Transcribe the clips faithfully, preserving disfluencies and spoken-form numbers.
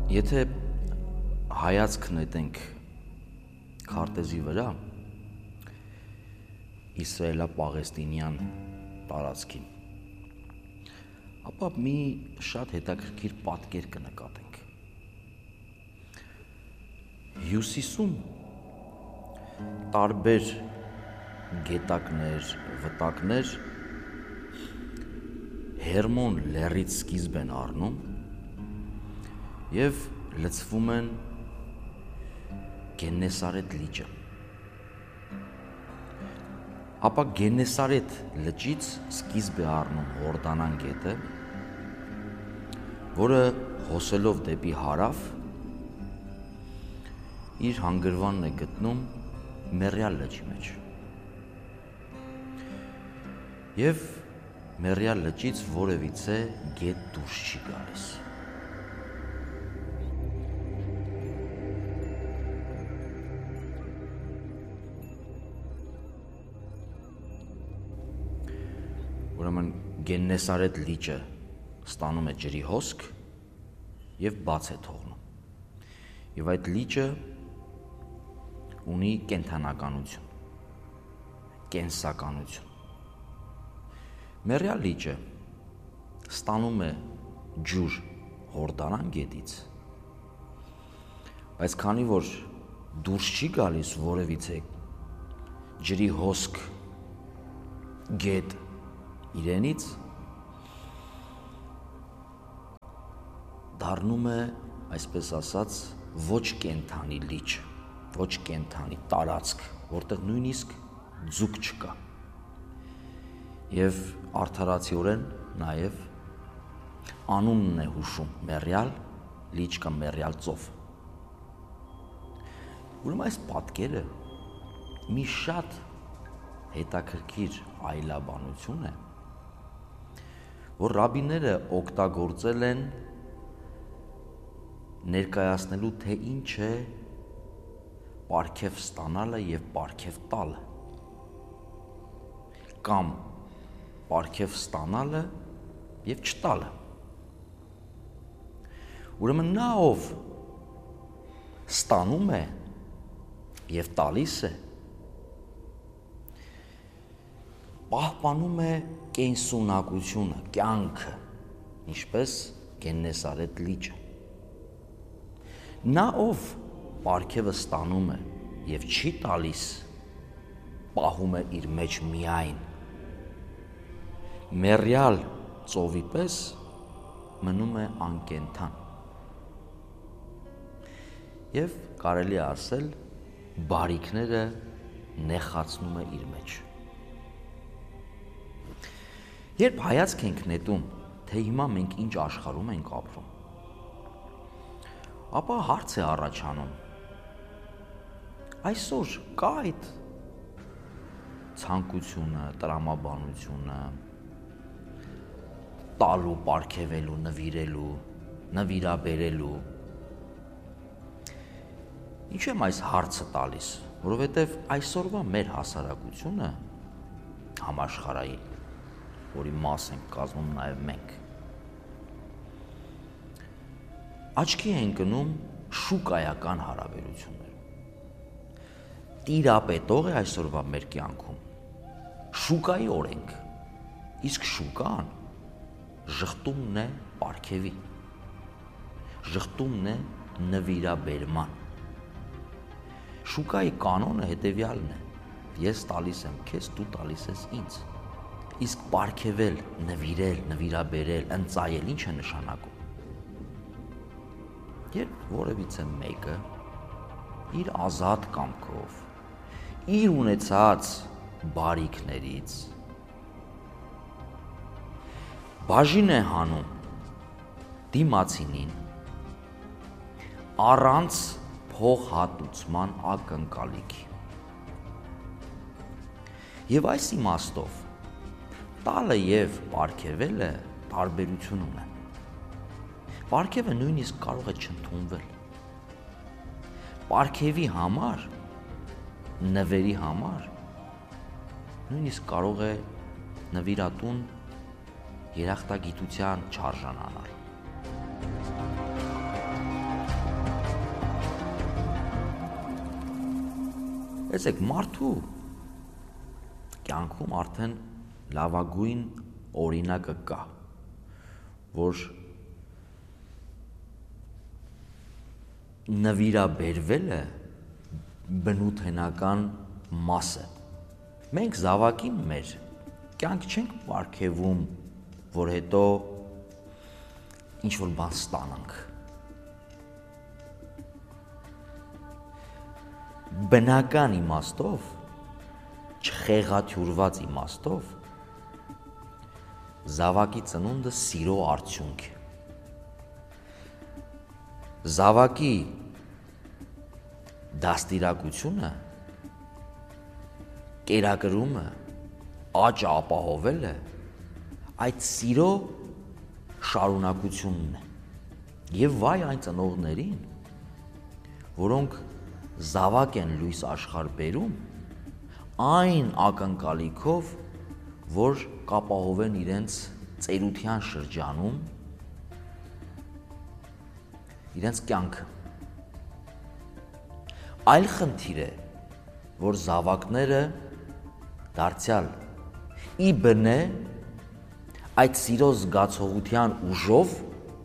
Եթե հայացք նետենք քարտեզի վրա իսրայելա-պաղեստինյան տարածքին, ապա մի շատ հետաքրքիր պատկեր կնկատենք։ Հյուսիսում տարբեր գետակներ, վտակներ Հերմոն լեռից սկիզբ են առնում և լցվում են Գեննեսարետ լիճը։ Ապա Գեննեսարետ լճից սկիզբ է առնում Հորդանան գետը, որը հոսելով դեպի հարավ իր հանգրվանն է գտնում Մեռյալ լճի մեջ։ Եվ Մեռյալ լճից որևիցե գետ դուրս չի գալիս։ Ուրեմն Գեննեսարետ լիճը ստանում է ջրի հոսք և բաց է թողնում։ Եվ այդ լիճը ունի կենդանականություն, կենսականություն։ Մեռյալ լիճը ստանում է ջուր Հորդանան գետից, բայց քանի որ դուրս չի գալիս որևիցե ջրի հոսք գետ իրենից, դառնում է, այսպես ասած, ոչ կենդանի լիճ, ոչ կենդանի տարածք, որտեղ նույնիսկ ձուկ չկա։ Եվ արդարացիորեն նաև անունն է հուշում Մեռյալ լիճ կամ Մեռյալ ծով։ Ուրեմն այս պատկերը մի շատ հետաքրքիր այլաբանություն է, որ ռաբիները օգտագործել են ներկայացնելու, թե ինչ է պարգև ստանալը և պարգև տալը, կամ պարգև ստանալը և չտալը։ Ուրեմն նա, ով ստանում է և տալիս է, պահպանում է կենսունակությունը, կյանքը, ինչպես Գեննեսարետ լիճը։ Նա, ով պարգևը ստանում է և չի տալիս, պահում է իր մեջ միայն Մեռյալ ծովի պես մնում է անկենդան։ Եվ կարելի է ասել, բարիքները նեխացնում է իր մեջ։ Երբ հայացք ենք նետում, թե հիմա մենք ինչ աշխարհում ենք ապրում, ապա հարց է առաջանում. այսօր կա այդ ցանկությունը, տրամաբանությունը, տալու, պարգևելու, նվիրելու, նվիրաբերելու։ Ինչու եմ այս հարցը տալիս, որովհետև այսօրվա մեր հասարակությունը համաշխարհային, որի մաս ենք կազմում նաև մենք, աչքի են ընկնում շուկայական հարաբերություններում։ Տիրապետող է այսօրվա մեր կյանքում շուկայի օրենք, իսկ շուկան ժխտումն է պարգևի, ժխտումն է նվիրաբերման։ Շուկայի կանոնը հետևյալն է. ես տալիս եմ քեզ, դու տալիս ես ինձ։ Իսկ պարգևել, նվիրել, նվիրաբերել, ընծայել ինչ է նշանակում։ Երբ որևիցե մեկը իր ազատ կամքով, իր ունեցած բարիքներից բաժին է հանում դիմացինին առանց փոխհատուցման ակնկալիքի։ Եվ այս իմաստով տալը և պարգևելը տարբերություն ունեն։ Պարգևը նույնիսկ կարող է չընդունվել։ Պարգևի համար, նվերի համար նույնիսկ կարող է նվիրատուն երախտագիտության չարժանանալ։ Տեսեք, մարդու կյանքում արդեն լավագույն օրինակը կա, որ նվիրաբերվելը բնութենական մաս է։ Մենք զավակին մեր կյանք չենք պարգևում, որ հետո ինչ-որ բան ստանանք։ Բնական իմաստով, չխեղաթյուրված իմաստով, զավակի ծնունդը սիրո արդյունք է։ Զավակի դաստիարակությունը, կերակրումը, աճը ապահովելը այդ սիրո շարունակությունն է։ Եվ վայ այն ծնողներին, որոնք զավակ են լույս աշխարհ բերում, այն ակնկալիքով, որ կապահովեն իրենց ծերության շրջանում իրենց կյանքը։ Այլ խնդիր է, որ զավակները դարձյալ ի բնե այդ սիրո զգացողության ուժով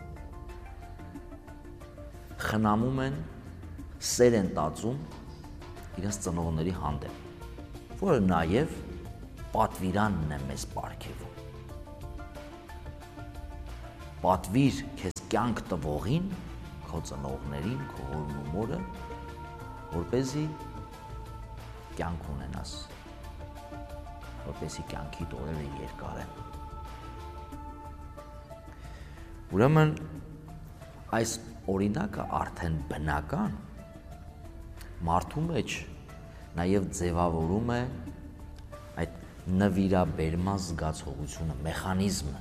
խնամում են, սեր են տածում իրենց ծնողների հանդեպ, որը նաև պատվիրանն է մեզ պարգևում։ Պատվիր քեզ կյանք տվողին, քո ծնողներին, քո հորն ու մորը, որպեսզի կյանք ունենաս, որպեսզի կյանքի օրերը երկար են։ Ուրեմն այս օրինակը արդեն բնական մարդու մեջ նաև ձևավորում է այդ նվիրաբերման զգացողությունը, մեխանիզմը։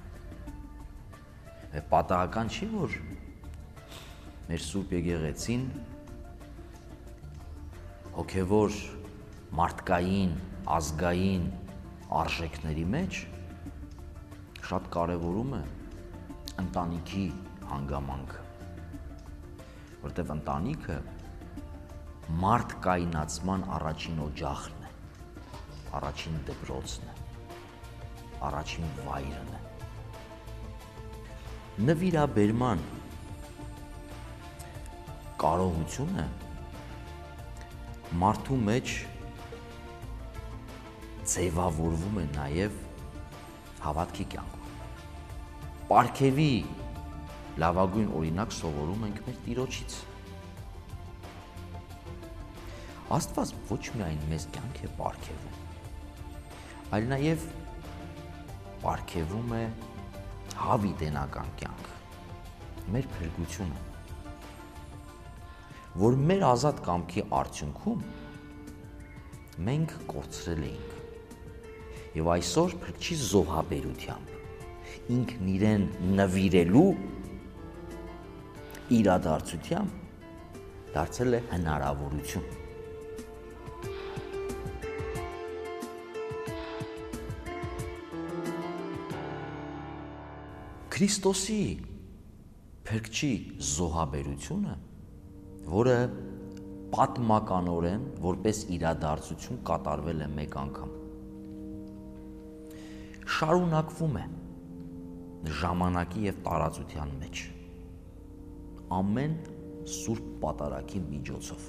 Պատահական չի, որ մեր Սուրբ Եկեղեցին հոգևոր մարդկային, ազգային արժեքների մեջ շատ կարևորում է ընտանիքի հանգամանքը, որտեղ ընտանիքը մարդկայնացման առաջին օջախն է, առաջին դպրոցն է, առաջին վայրն է։ Նվիրաբերման կարողությունը մարդու մեջ ձևավորվում է նաև հավատքի կյանքում։ Պարգևի լավագույն օրինակ սովորում ենք մեր Տիրոջից։ Աստված ոչ միայն մեզ կյանք է պարգևում, այլ նաև պարգևում է հավիտենական կյանք, մեր փրկությունը, որ մեր ազատ կամքի արդյունքում մենք կորցրել էինք։ Եվ այսօր Փրկչի զոհաբերությամբ ինքն իրեն նվիրելու իրադարձությամբ դարձել է հնարավորություն։ Քրիստոսի Փրկչի զոհաբերությունը, որը պատմականորեն որպես իրադարձություն կատարվել է մեկ անգամ, շարունակվում է ժամանակի և տարածության մեջ ամեն սուրբ պատարագի միջոցով։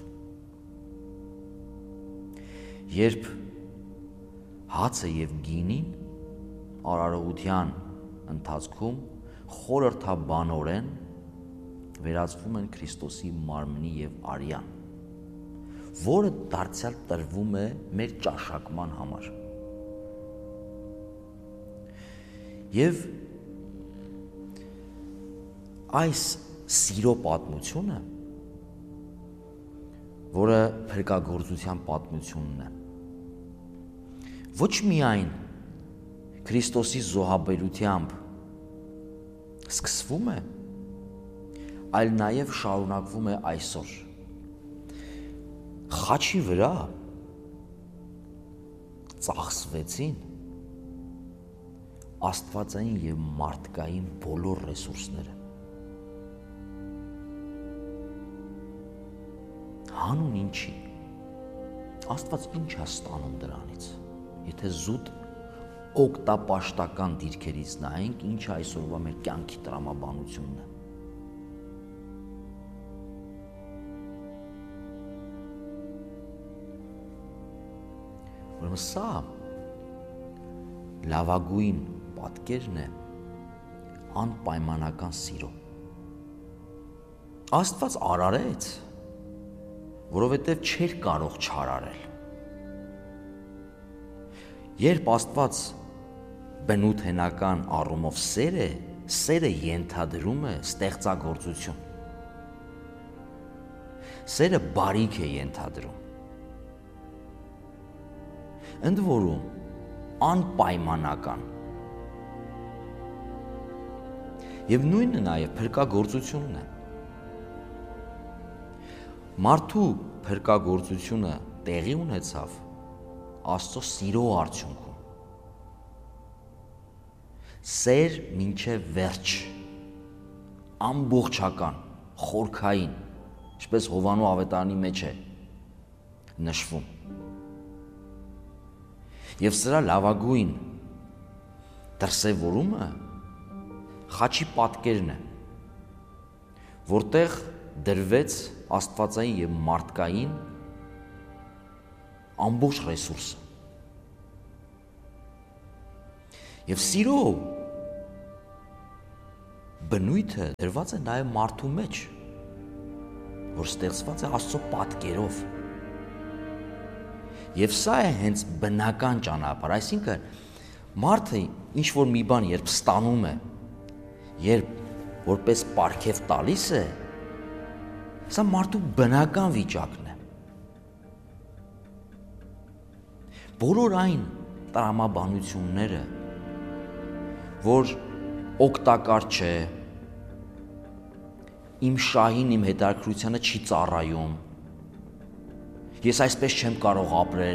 Երբ հացը և գինին արարողության ընթացքում խորհրդաբանորեն վերածվում են Քրիստոսի մարմնի և արյան, որը դարձյալ տրվում է մեր ճաշակման համար։ Եվ այս սիրո պատմությունը, որը փրկագործության պատմությունն է, ոչ միայն Քրիստոսի զոհաբերությամբ սկսվում է, այլ նաև շարունակվում է այսօր։ Խաչի վրա ծախսվեցին աստվածային և մարդկային բոլոր ռեսուրսները։ Հանուն ինչի։ Աստված ինչ է ստանում դրանից։ Եթե զուտ օգտապաշտական դիրքերից նայենք, ինչ է այսօրվա մեր կյանքի տրամաբանությունն է։ Ուրեմն սա լավագույն պատկերն է անպայմանական սիրո։ Աստված արարեց, որովհետև չէր կարող չարարել։ Երբ Աստված բնութենական առումով սեր է, սերը ենթադրում է ստեղծագործություն։ Սերը բարիք է ենթադրում։ Ընդ որում անպայմանական։ Եվ նույնը նաև փրկագործությունն է։ Մարդու փրկագործությունը տեղի ունեցավ Աստծո սիրո արդյունքում։ Սեր մինչև վերջ, ամբողջական, խորքային, ինչպես Հովանու ավետարանի մեջ է նշվում։ Եվ սրա լավագույն դրսևորումը խաչի պատկերն է, որտեղ դրվեց աստվածային եւ մարդկային ամբողջ ռեսուրսը։ Եվ սիրո բնույթը դրված է նաեւ մարդու մեջ, որ ստեղծված է Աստծո պատկերով։ Եվ սա է հենց բնական ճանապարհ, այսինքն մարդը ինչ որ մի բան երբ ստանում է, երբ որպես պարգև տալիս է, սա մարդու բնական վիճակն է։ Բոլոր այն տրամաբանությունները, որ օգտակար չէ, իմ շահին, իմ հետաքրքրությանը չի ծառայում, ես այսպես չեմ կարող ապրել,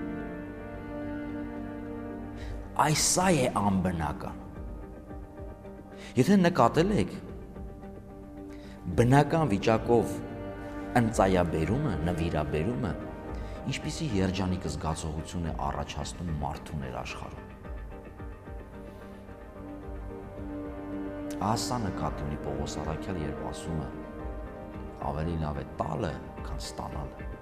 այս սա է անբնական։ Եթե նկատել եք, բնական վիճակով ընծայաբերումը, նվիրաբերումը, ինչպիսի երջանիկ զգացողություն է առաջացնում մարդու ներաշխարհում։ Ասա նկատի ունի Պողոս առաքյալ, երբ ասում է, ավելի լավ է տալը, քան ստանալը։